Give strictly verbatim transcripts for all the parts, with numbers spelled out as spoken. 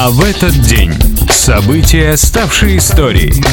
А в этот день события, ставшие историей.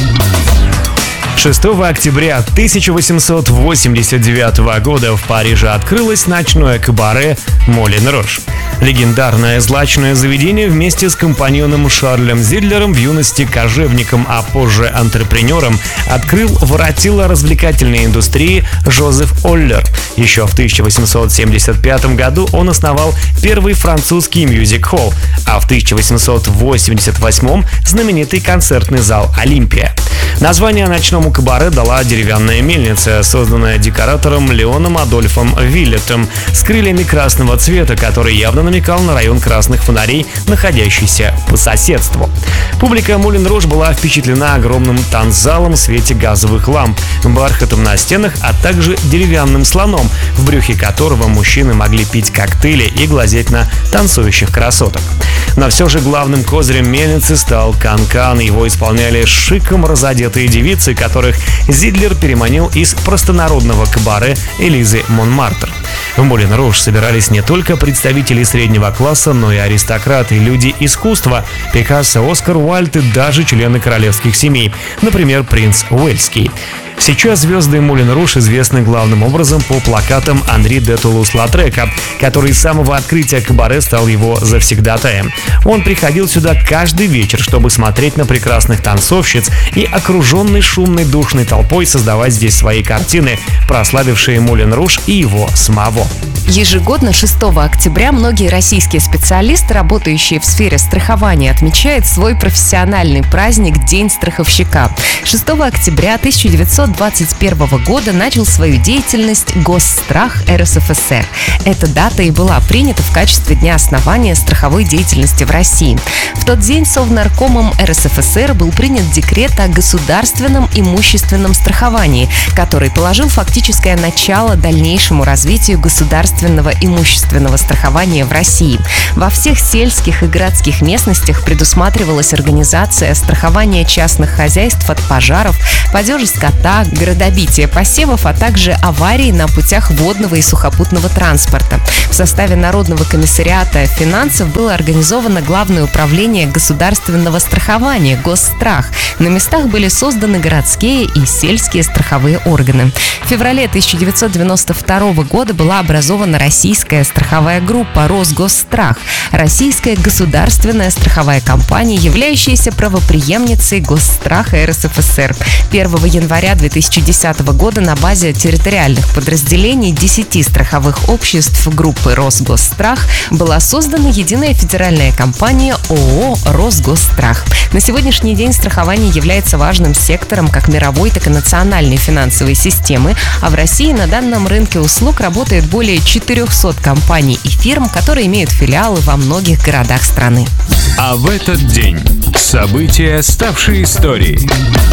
шестого октября тысяча восемьсот восемьдесят девятого года в Париже открылось ночное кабаре «Молин Рош». Легендарное злачное заведение вместе с компаньоном Шарлем Зидлером, в юности кожевником, а позже антрепренером, открыл воротило развлекательной индустрии Жозеф Оллер. Еще в тысяча восемьсот семьдесят пятом году он основал первый французский мюзик-холл, а в тысяча восемьсот восемьдесят восьмом знаменитый концертный зал «Олимпия». Название ночному кабаре дала деревянная мельница, созданная декоратором Леоном Адольфом Виллетом с крыльями красного цвета, который явно намекал на район красных фонарей, находящийся по соседству. Публика Молин Рош была впечатлена огромным танцзалом в свете газовых ламп, бархатом на стенах, а также деревянным слоном, в брюхе которого мужчины могли пить коктейли и глазеть на танцующих красоток. Но все же главным козырем мельницы стал канкан. Его исполняли шиком разодетые девицы, которых Зидлер переманил из простонародного кабаре Элизы Монмартр. В Молин Рош собирались не только представители среднего класса, но и аристократы, люди искусства, Пикассо, Оскар Уайльд и даже члены королевских семей, например, принц Уэльский. Сейчас звезды Молин Рош известны главным образом по плакатам Анри де Тулус-Латрека, который с самого открытия кабаре стал его завсегдатаем. Он приходил сюда каждый вечер, чтобы смотреть на прекрасных танцовщиц и, окруженный шумной душной толпой, создавать здесь свои картины, прославившие Молин Рош и его самого. Ежегодно шестого октября многие российские специалисты, работающие в сфере страхования, отмечают свой профессиональный праздник День страховщика. шестого октября тысяча девятьсот двадцать первого года начал свою деятельность Госстрах эр эс эф эс эр. Эта дата и была принята в качестве дня основания страховой деятельности в России. В тот день Совнаркомом эр эс эф эс эр был принят декрет о государственном имущественном страховании, который положил фактическое начало дальнейшему развитию государственного имущественного страхования в России. Во всех сельских и городских местностях предусматривалась организация страхования частных хозяйств от пожаров, падежа скота, градобития посевов, а также аварий на путях водного и сухопутного транспорта. В составе Народного комиссариата финансов было организовано Главное управление государственного страхования Госстрах. На местах были созданы городские и сельские страховые органы. В феврале тысяча девятьсот девяносто второго года была образована российская страховая группа Росгосстрах, российская государственная страховая компания, являющаяся правопреемницей Госстрах эр эс эф эс эр. первого января две тысячи десятого года на базе территориальных подразделений десяти страховых обществ группы Росгосстрах была создана единая федеральная компания ООО «Росгосстрах». На сегодняшний день страхование является важным сектором как мировой, так и национальной финансовой системы, а в России на данном рынке услуг работает более четырехсот компаний и фирм, которые имеют филиалы во многих городах страны. А в этот день события, ставшие историей.